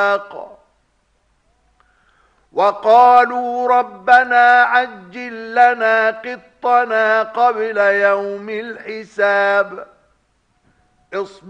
وقالوا ربنا عجل لنا قطنا قبل يوم الحساب.